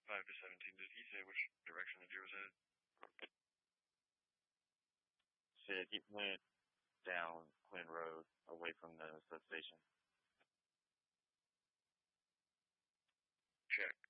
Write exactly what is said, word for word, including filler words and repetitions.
five to seventeen. Did he say which direction the deer was headed? Said he went down Quinn Road, away from the substation. Check.